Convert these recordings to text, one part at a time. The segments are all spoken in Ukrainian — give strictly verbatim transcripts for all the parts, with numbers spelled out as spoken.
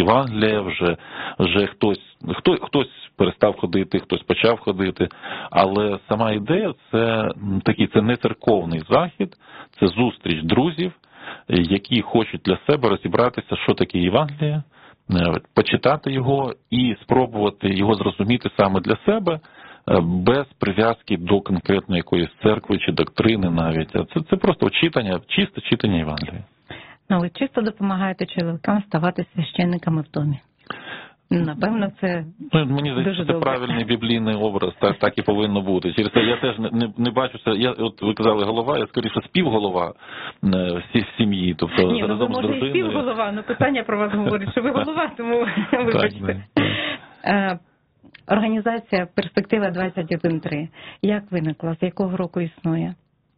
Євангелія, вже, вже хтось, хто, хтось перестав ходити, хтось почав ходити, але сама ідея – це такий, це не церковний захід, це зустріч друзів, які хочуть для себе розібратися, що таке Євангеліє, почитати його і спробувати його зрозуміти саме для себе, без прив'язки до конкретної якоїсь церкви чи доктрини навіть. Це, це просто читання, чисте читання Євангелія. Ну, ви чисто допомагаєте чоловікам ставати священниками в домі. Напевно, це ну, мені здається, це добре. Правильний біблійний образ, так, так і повинно бути. Через це я теж не, не, не бачу, я, от ви казали голова, я скоріше співголова в сім'ї, тобто Ні, ну, разом ви, з може, дружиною. І співголова, але питання про вас говорить, що ви голова, тому вибачте. Так, організація «Перспектива двадцять один три». Як виникла? З якого року існує?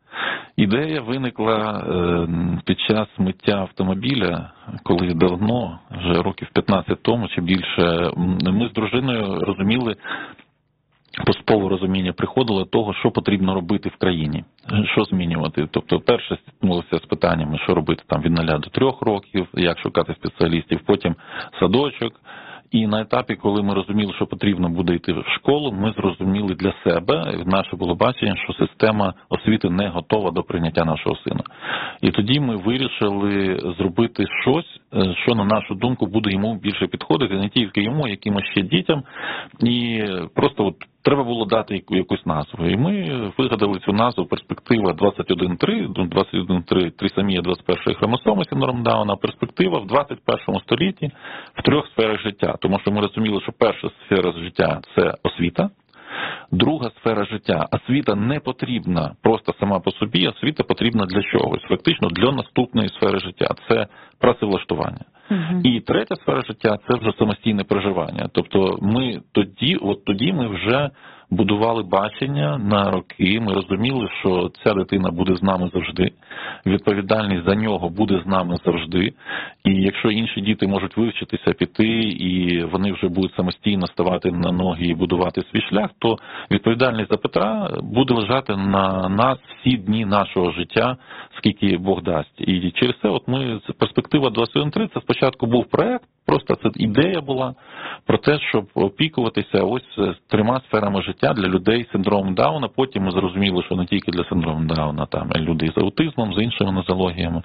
Ідея виникла під час миття автомобіля, коли давно, вже років п'ятнадцять тому чи більше, ми з дружиною розуміли, поступове розуміння приходило того, що потрібно робити в країні, що змінювати. Тобто перше стикнулося з питаннями, що робити там від нуля до трьох років, як шукати спеціалістів, потім садочок. І на етапі, коли ми розуміли, що потрібно буде йти в школу, ми зрозуміли для себе, наше було бачення, що система освіти не готова до прийняття нашого сина. І тоді ми вирішили зробити щось, що, на нашу думку, буде йому більше підходити, не тільки йому, а якимось ще дітям. І просто от треба було дати якусь назву. І ми вигадали цю назву «Перспектива двадцять один три», двадцять один три – трисомія двадцять першої хромосоми синдром Дауна, перспектива в двадцять першому столітті в трьох сферах життя. Тому що ми розуміли, що перша сфера життя – це освіта, друга сфера життя – освіта не потрібна просто сама по собі, освіта потрібна для чогось, фактично для наступної сфери життя – це працевлаштування. Uh-huh. І третя сфера життя – це вже самостійне проживання. Тобто ми тоді, от тоді ми вже будували бачення на роки, ми розуміли, що ця дитина буде з нами завжди, відповідальність за нього буде з нами завжди, і якщо інші діти можуть вивчитися, піти, і вони вже будуть самостійно ставати на ноги і будувати свій шлях, то відповідальність за Петра буде лежати на нас всі дні нашого життя, скільки Бог дасть. І через це от ми, перспектива двадцять один три, це спочатку був проект, просто це ідея була про те, щоб опікуватися ось трьома сферами життя для людей з синдромом Дауна. Потім ми зрозуміли, що не тільки для синдрому Дауна, там люди з аутизмом, з іншими нозологіями.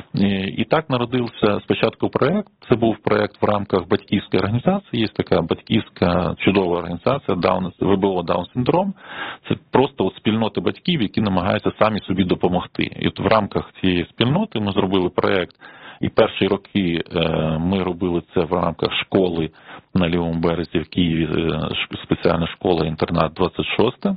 І так народився спочатку проект. Це був проект в рамках батьківської організації. Є така батьківська чудова організація ВБО Даун-синдром. Це просто от спільноти батьків, які намагаються самі собі допомогти. І от в рамках цієї спільноти ми зробили проект. І перші роки ми робили це в рамках школи на Лівому березі в Києві, спеціальна школа-інтернат двадцять шоста.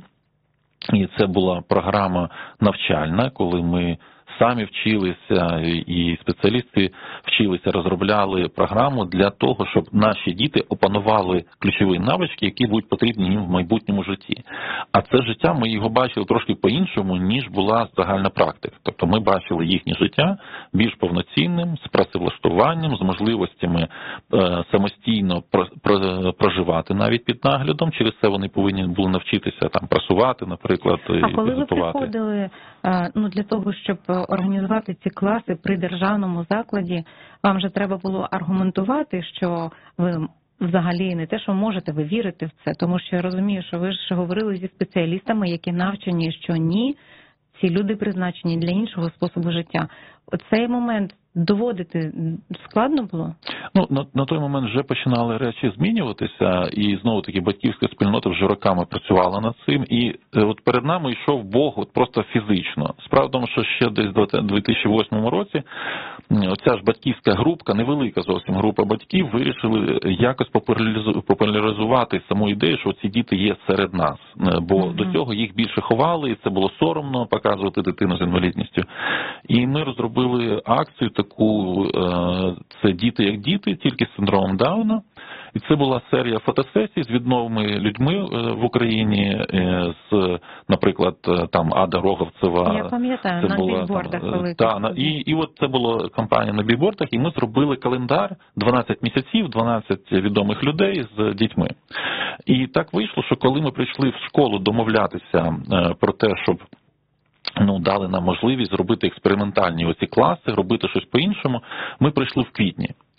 І це була програма навчальна, коли ми самі вчилися і спеціалісти вчилися, розробляли програму для того, щоб наші діти опанували ключові навички, які будуть потрібні їм в майбутньому житті. А це життя ми його бачили трошки по-іншому, ніж була загальна практика. Тобто ми бачили їхнє життя більш повноцінним, з працевлаштуванням, з можливостями е, самостійно проживати навіть під наглядом. Через це вони повинні були навчитися там прасувати, наприклад, і готувати. А коли ви приходили ну, для того, щоб організувати ці класи при державному закладі, вам же треба було аргументувати, що ви взагалі не те, що можете, ви вірите в це, тому що я розумію, що ви ж говорили зі спеціалістами, які навчені, що ні, ці люди призначені для іншого способу життя. Оцей момент доводити складно було? Ну, на, на той момент вже починали речі змінюватися, і знову-таки батьківська спільнота вже роками працювала над цим, і от перед нами йшов Бог от просто фізично. Справа в тому, що ще десь в дві тисячі восьмому році оця ж батьківська групка, невелика зовсім група батьків, вирішили якось популяризувати саму ідею, що ці діти є серед нас. Бо mm-hmm. до цього їх більше ховали, і це було соромно показувати дитину з інвалідністю. І ми розробили акцію таку, це «Діти як діти», тільки з синдромом Дауна. І це була серія фотосесій з відомими людьми в Україні, з, наприклад, там Ада Роговцева. Я пам'ятаю, це на бігбордах великих. Та, і, і от це була кампанія на бігбордах, і ми зробили календар дванадцять місяців, дванадцять відомих людей з дітьми. І так вийшло, що коли ми прийшли в школу домовлятися про те, щоб ну, дали нам можливість зробити експериментальні оці класи, робити щось по-іншому, ми прийшли в квітні.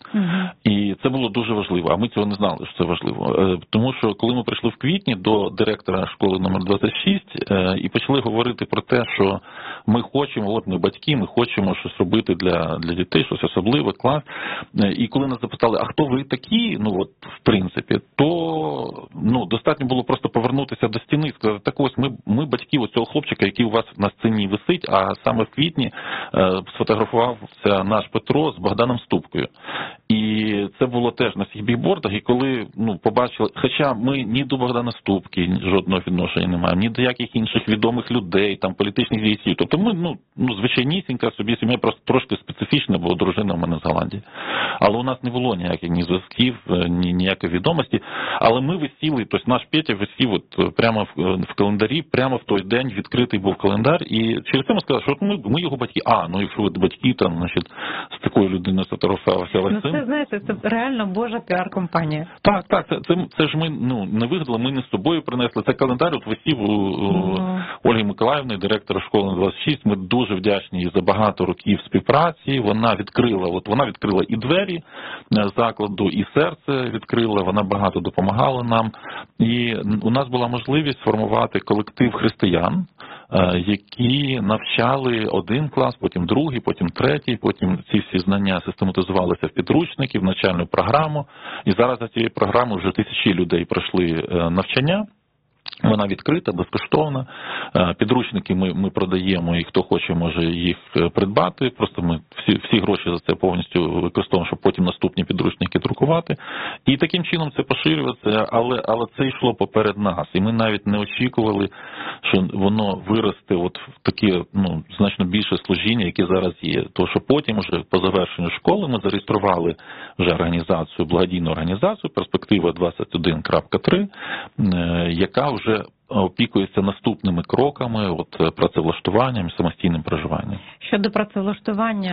Угу. І це було дуже важливо, а ми цього не знали, що це важливо. Тому що коли ми прийшли в квітні до директора школи номер двадцять шість і почали говорити про те, що ми хочемо, от ми батьки, ми хочемо щось робити для, для дітей, щось особливе, клас. І коли нас запитали, а хто ви такі, ну от в принципі, то ну, достатньо було просто повернутися до стіни і сказати, так ось ми, ми батьки ось цього хлопчика, який у вас на сцені висить, а саме в квітні е, сфотографувався наш Петро з Богданом Ступкою. І це було теж на всіх бігбордах, і коли ну, побачили, хоча ми ні до Богдана Ступки жодного відношення не маємо, ні до яких інших відомих людей, там, політичних діячів. Тобто ми, ну, ну, звичайнісінька собі сім'я, просто трошки специфічна, бо дружина в мене з Голландії. Але у нас не було ніяких ні зв'язків, ні ніякої відомості. Але ми висіли, тобто наш Петя висів от прямо в, в календарі, прямо в той день відкритий був календар, і через це ми сказали, що ми, ми його батьки. А, ну якщо ви батьки, там, значить, з такою людиною сфотографувалися. Ну це, знаєте, це реально божа піар-компанія. Так, так, це, це, це ж ми ну, не вигадали, ми не з собою принесли. Це календар от висів у, у mm. Ольги Миколаївни, директора школи двадцять шість. Ми дуже вдячні їй за багато років співпраці. Вона відкрила, от вона відкрила і двері закладу, і серце відкрила, вона багато допомагала нам. І у нас була можливість сформувати колектив християн, які навчали один клас, потім другий, потім третій, потім ці всі знання систематизувалися в підручники, в навчальну програму. І зараз за цією програмою вже тисячі людей пройшли навчання. Вона відкрита, безкоштовна. Підручники ми, ми продаємо, і хто хоче, може їх придбати. Просто ми всі, всі гроші за це повністю використовуємо, щоб потім наступні підручники друкувати. І таким чином це поширюється, але, але це йшло поперед нас. І ми навіть не очікували, що воно виросте от в таке ну, значно більше служіння, яке зараз є. Тому що потім, уже по завершенню школи, ми зареєстрували вже організацію, благодійну організацію «Перспектива двадцять один крапка три», яка вже опікується наступними кроками, от працевлаштуванням, самостійним проживанням. Щодо працевлаштування,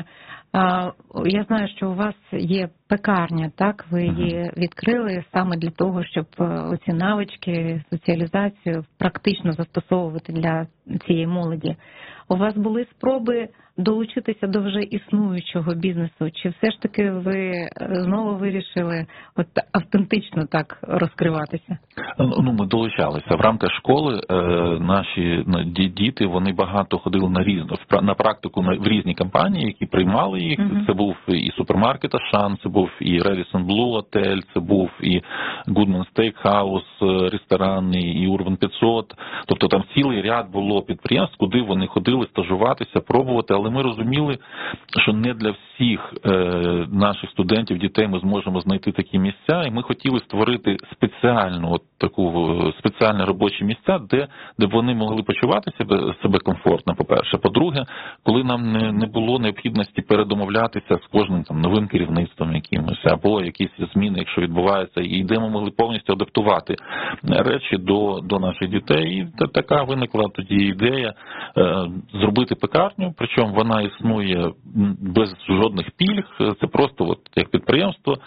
я знаю, що у вас є пекарня, так? Ви її відкрили саме для того, щоб оці навички, соціалізацію практично застосовувати для цієї молоді. У вас були спроби долучитися до вже існуючого бізнесу? Чи все ж таки ви знову вирішили от автентично так розкриватися? Ну, ми долучалися. В рамках школи е, наші діти, вони багато ходили на різну, на практику в різні компанії, які приймали їх. Uh-huh. Це був і супермаркет «Ашан», це був і Radisson Blu Hotel, це був і Goodman Steakhouse, ресторан, і Urban п'ятсот. Тобто там цілий ряд було підприємств, куди вони ходили стажуватися, пробувати, але ми розуміли, що не для всіх е, наших студентів, дітей ми зможемо знайти такі місця, і ми хотіли створити спеціальну от таку спеціальні робочі місця, де, де вони могли почувати себе, себе комфортно, по-перше. По-друге, коли нам не, не було необхідності передомовлятися з кожним там новим керівництвом якимось, або якісь зміни, якщо відбуваються, і де ми могли повністю адаптувати речі до, до наших дітей. І така виникла тоді ідея е, зробити пекарню, причому вона існує без жодних пільг, це просто от як підприємство.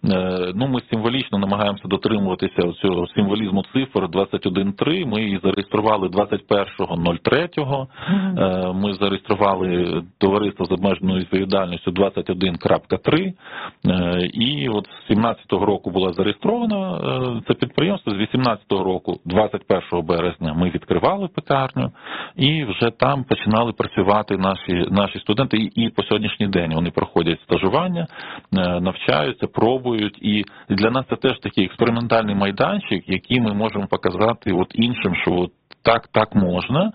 Е, ну, ми символічно намагаємося дотримуватися цього символізму цифр двадцять один три. Ми її зареєстрували двадцять першого третього. Е, ми зареєстрували товариство з обмеженою відповідальністю двадцять один крапка три. Е, і от з сімнадцятого року було зареєстровано е, це підприємство. З вісімнадцятого року, двадцять першого березня, ми відкривали пекарню і вже там починали працювати наші, наші студенти. І, і по сьогоднішній день вони проходять стажування, е, навчаються, пробують. І для нас це теж такий експериментальний майданчик, який ми можемо показати от іншим, що от так, так можна,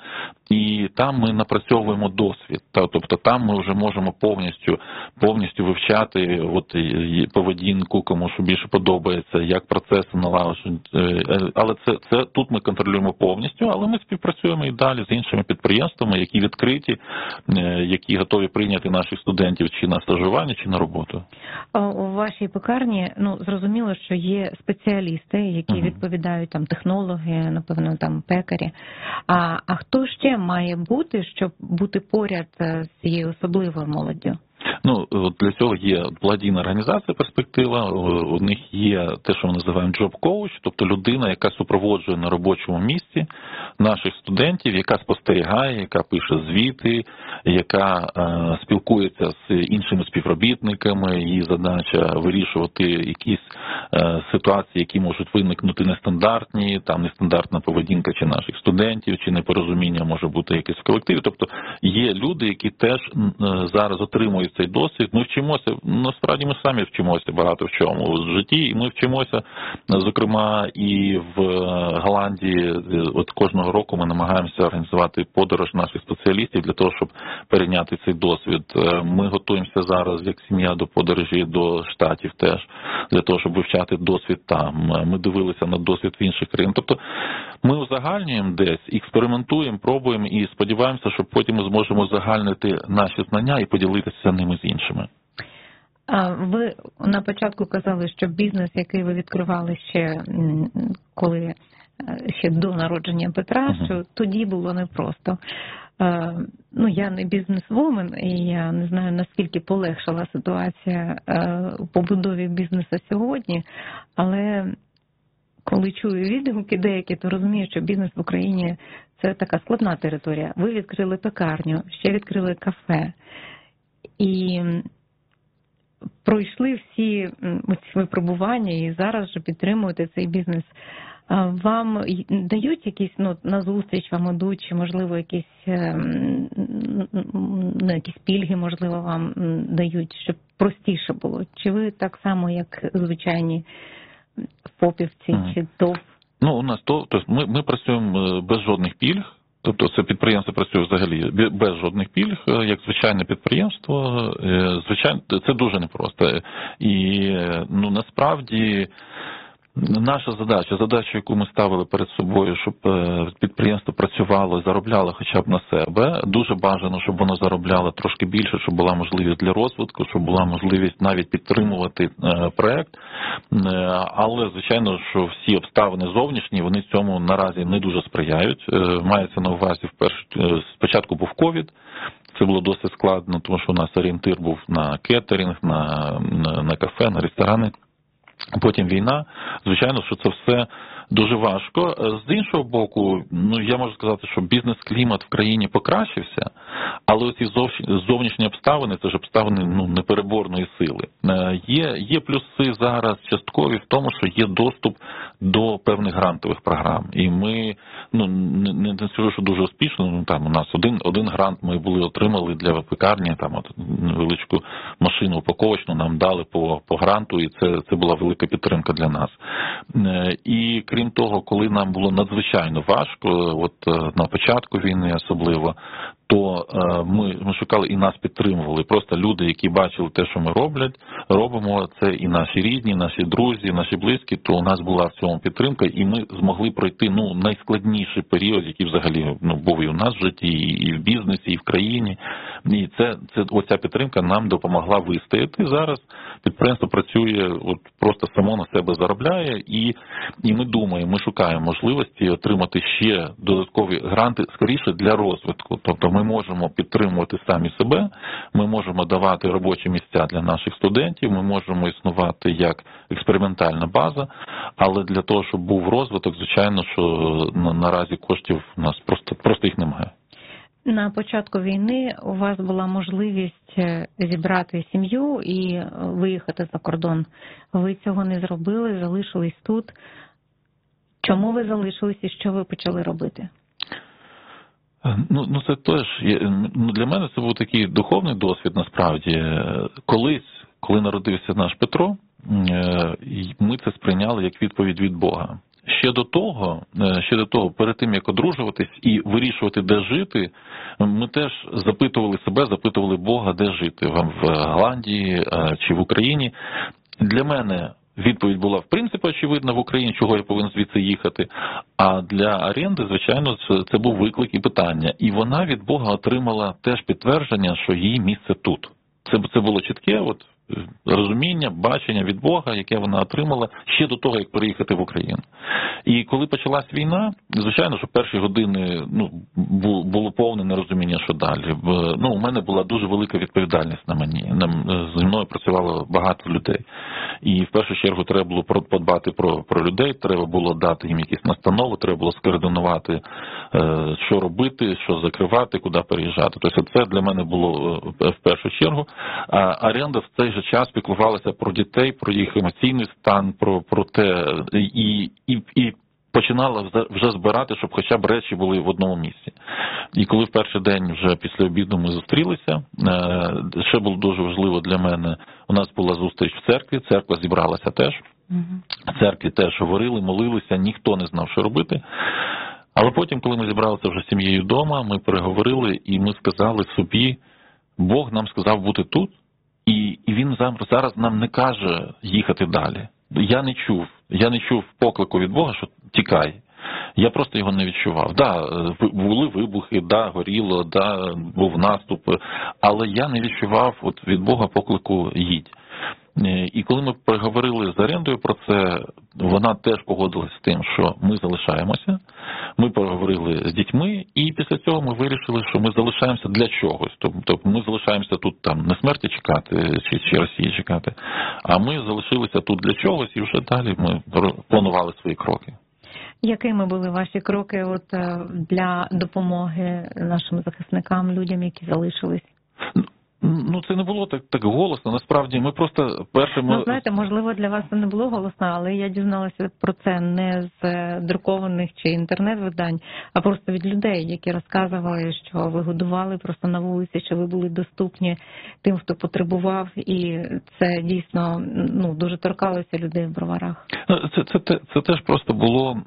і там ми напрацьовуємо досвід. Тобто там ми вже можемо повністю, повністю вивчати от поведінку, кому що більше подобається, як процеси налагоджують. Але це, це тут ми контролюємо повністю, але ми співпрацюємо і далі з іншими підприємствами, які відкриті, які готові прийняти наших студентів чи на стажування, чи на роботу. У вашій пекарні, ну, зрозуміло, що є спеціалісти, які uh-huh. відповідають, там, технологи, напевно, там, пекарі. А, а хто ще має бути, щоб бути поряд з цією особливою молоддю? Ну, от для цього є благодійна організація «Перспектива», у них є те, що ми називаємо job-coach, тобто людина, яка супроводжує на робочому місці наших студентів, яка спостерігає, яка пише звіти, яка е, спілкується з іншими співробітниками, її задача вирішувати якісь е, ситуації, які можуть виникнути нестандартні, там нестандартна поведінка чи наших студентів, чи непорозуміння може бути якесь в колективі. Тобто є люди, які теж е, зараз отримують цей досвід. Ми вчимося, насправді ми самі вчимося багато в чому в житті, і ми вчимося, зокрема, і в Голландії, от кожного року ми намагаємося організувати подорож наших спеціалістів для того, щоб перейняти цей досвід. Ми готуємося зараз, як сім'я, до подорожі до Штатів теж, для того, щоб вивчати досвід там. Ми дивилися на досвід в інших країнах. Тобто ми узагальнюємо десь, експериментуємо, пробуємо і сподіваємося, що потім ми зможемо узагальнити наші знання і поділитися ними з іншими. А ви на початку казали, що бізнес, який ви відкривали ще коли ще до народження Петра, uh-huh. що тоді було непросто. Ну, я не бізнесвумен, і я не знаю, наскільки полегшила ситуація у побудові бізнесу сьогодні, але коли чую відгуки деякі, то розумію, що бізнес в Україні – це така складна територія. Ви відкрили пекарню, ще відкрили кафе. І пройшли всі ці випробування і зараз же підтримуєте цей бізнес. Вам дають якісь, ну, на зустріч вам ідуть, чи, можливо, якісь, ну, якісь пільги, можливо, вам дають, щоб простіше було? Чи ви так само, як звичайні ФОПівці, mm. чи ТОВ? Ну, у нас то, тобто ми, ми працюємо без жодних пільг. Тобто це підприємство працює взагалі без жодних пільг, як звичайне підприємство. Звичайно, це дуже непросто. І, ну, насправді, наша задача, задача, яку ми ставили перед собою, щоб підприємство працювало і заробляло хоча б на себе, дуже бажано, щоб воно заробляло трошки більше, щоб була можливість для розвитку, щоб була можливість навіть підтримувати проект. Але, звичайно, що всі обставини зовнішні, вони цьому наразі не дуже сприяють. Мається на увазі, вперше, спочатку був ковід. Це було досить складно, тому що у нас орієнтир був на кетеринг, на, на, на кафе, на ресторани. Потім війна. Звичайно, що це все дуже важко. З іншого боку, ну, я можу сказати, що бізнес-клімат в країні покращився, але оці зовнішні обставини, це ж обставини, ну, непереборної сили. Є, є плюси зараз часткові в тому, що є доступ до певних грантових програм. І ми, ну, не, не скажу, що дуже успішно, ну, там у нас один, один грант ми були отримали для пекарні, там от невеличку машину упаковочну нам дали по, по гранту, і це, це була велика підтримка для нас. І крім того, коли нам було надзвичайно важко, от на початку війни особливо, то ми, ми шукали і нас підтримували. Просто люди, які бачили те, що ми роблять, робимо це, і наші рідні, наші друзі, наші близькі, то у нас була в цьому підтримка, і ми змогли пройти, ну, найскладніший період, який взагалі, ну, був і у нас в житті, і в бізнесі, і в країні. І це, це оця підтримка нам допомогла вистояти. Зараз підприємство працює, от просто само на себе заробляє, і, і ми думаємо, ми шукаємо можливості отримати ще додаткові гранти, скоріше, для розвитку. Тобто ми можемо підтримувати самі себе, ми можемо давати робочі місця для наших студентів, ми можемо існувати як експериментальна база, але для того, щоб був розвиток, звичайно, що наразі коштів у нас просто, просто їх немає. На початку війни у вас була можливість зібрати сім'ю і виїхати за кордон. Ви цього не зробили, залишились тут. Чому ви залишились і що ви почали робити? Ну, ну це теж, ну, для мене це був такий духовний досвід, насправді. Колись, коли народився наш Петро, ми це сприйняли як відповідь від Бога. Ще до того, ще до того, перед тим, як одружуватись і вирішувати, де жити, ми теж запитували себе, запитували Бога, де жити, вам в Голландії чи в Україні. Для мене відповідь була, в принципі, очевидна, в Україні, чого я повинен звідси їхати. А для оренди, звичайно, це був виклик і питання. І вона від Бога отримала теж підтвердження, що її місце тут. Це, це було чітке, от розуміння, бачення від Бога, яке вона отримала ще до того, як переїхати в Україну. І коли почалась війна, звичайно, що перші години ну, було повне нерозуміння, що далі. Ну, у мене була дуже велика відповідальність на мені. Зі мною працювало багато людей. І в першу чергу треба було подбати про, про людей, треба було дати їм якісь настанови, треба було скоординувати, що робити, що закривати, куди переїжджати. Тобто це для мене було в першу чергу. А оренда в цей же час піклувалася про дітей, про їх емоційний стан, про, про те, і, і, і починала вже збирати, щоб хоча б речі були в одному місці. І коли в перший день вже після обіду ми зустрілися, ще було дуже важливо для мене, у нас була зустріч в церкві, церква зібралася теж, в церкві теж говорили, молилися, ніхто не знав, що робити. Але потім, коли ми зібралися вже з сім'єю вдома, ми переговорили і ми сказали собі, Бог нам сказав бути тут, і, і Він зараз нам не каже їхати далі. Я не чув, я не чув поклику від Бога, що тікай. Я просто його не відчував. Да, були вибухи, да, горіло, да, був наступ, але я не відчував от від Бога поклику їдь. І коли ми переговорили з орендою про це, вона теж погодилась з тим, що ми залишаємося. Ми поговорили з дітьми, і після цього ми вирішили, що ми залишаємося для чогось. Тобто ми залишаємося тут там не смерті чекати, чи, чи Росії чекати, а ми залишилися тут для чогось, і вже далі ми планували свої кроки. Якими були ваші кроки от для допомоги нашим захисникам, людям, які залишились? Ну, це не було так, так голосно. Насправді, ми просто першими... Ну, знаєте, можливо, для вас це не було голосно, але я дізналася про це не з друкованих чи інтернет-видань, а просто від людей, які розказували, що ви годували просто на вулиці, що ви були доступні тим, хто потребував, і це дійсно ну, дуже торкалося людей в Броварах. Це, це, це, це теж просто було...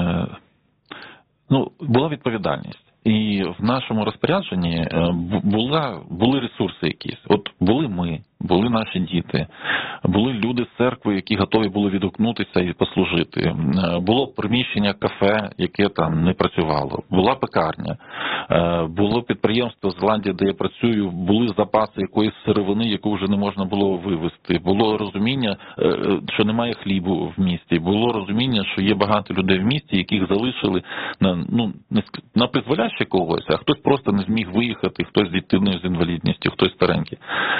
Ну, була відповідальність. І в нашому розпорядженні була, були ресурси якісь. От були ми, були наші діти, були люди з церкви, які готові були відгукнутися і послужити. Було приміщення кафе, яке там не працювало. Була пекарня. Було підприємство з Голландії, де я працюю, були запаси якоїсь сировини, яку вже не можна було вивезти. Було розуміння, що немає хлібу в місті. Було розуміння, що є багато людей в місті, яких залишили на, ну, на призволяще когось, а хтось просто не зміг виїхати, хтось з дитиною з інвалідністю, хтось старенький.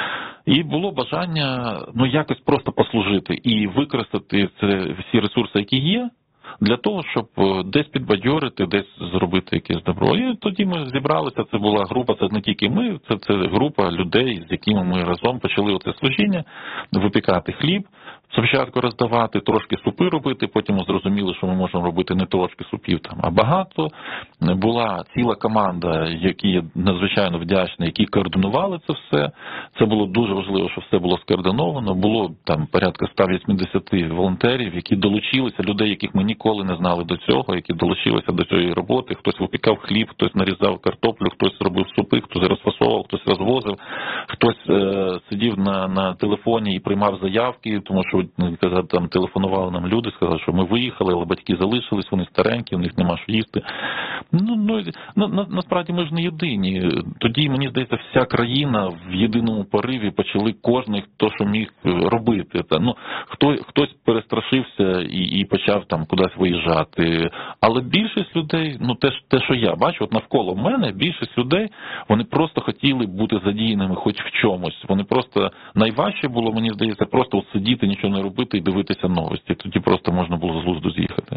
І було бажання ну, якось просто послужити і використати це, всі ресурси, які є, для того, щоб десь підбадьорити, десь зробити якесь добро. І тоді ми зібралися, це була група, це не тільки ми, це, це група людей, з якими ми разом почали оце служіння, випікати хліб, спочатку роздавати, трошки супи робити, потім ми зрозуміли, що ми можемо робити не трошки супів, там, а багато. Була ціла команда, які надзвичайно вдячні, які координували це все. Це було дуже важливо, що все було скоординовано. Було там порядка сто вісімдесят волонтерів, які долучилися, людей, яких ми ніколи не знали до цього, які долучилися до цієї роботи. Хтось випікав хліб, хтось нарізав картоплю, хтось робив супи, хтось розфасовував, хтось розвозив, хтось е- сидів на, на телефоні і приймав заявки, тому що там телефонували нам люди, сказали, що ми виїхали, але батьки залишились, вони старенькі, у них нема що їсти. Ну, ну, на, на, насправді ми ж не єдині. Тоді, мені здається, вся країна в єдиному пориві почали кожен, хто що міг робити. Та, ну, хто, хтось перестрашився і, і почав там кудись виїжджати. Але більшість людей, ну те, те, що я бачу, от навколо мене, більшість людей, вони просто хотіли бути задіяними хоч в чомусь. Вони просто, найважче було, мені здається, просто от сидіти, нічого не робити і дивитися новості. Тоді просто можна було з глузду з'їхати.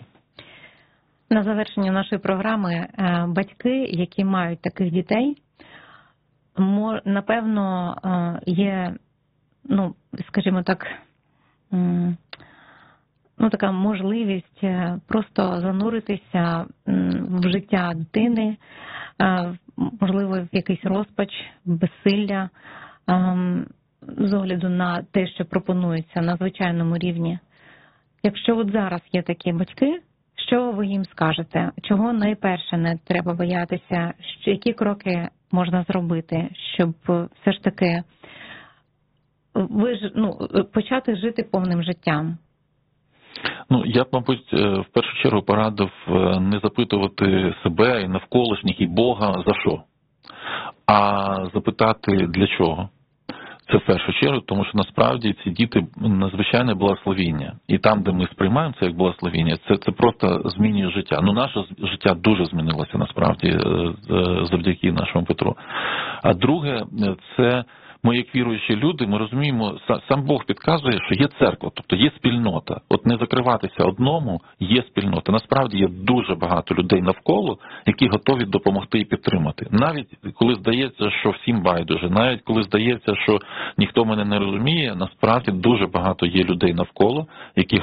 На завершення нашої програми батьки, які мають таких дітей, напевно, є, ну, скажімо так, ну, така можливість просто зануритися в життя дитини, можливо, в якийсь розпач, безсилля, з огляду на те, що пропонується на звичайному рівні. Якщо от зараз є такі батьки, що ви їм скажете? Чого найперше не треба боятися? Які кроки можна зробити, щоб все ж таки ви, ну, почати жити повним життям? Ну, я б, мабуть, в першу чергу порадив не запитувати себе і навколишніх, і Бога за що, а запитати для чого. Це в першу чергу, тому що насправді ці діти надзвичайне благословіння. І там, де ми сприймаємо це як благословіння, це, це просто змінює життя. Ну, наше життя дуже змінилося насправді завдяки нашому Петру. А друге, це ми, як віруючі люди, ми розуміємо, сам Бог підказує, що є церква, тобто є спільнота. От не закриватися одному, є спільнота. Насправді є дуже багато людей навколо, які готові допомогти і підтримати. Навіть коли здається, що всім байдуже, навіть коли здається, що ніхто мене не розуміє, насправді дуже багато є людей навколо, які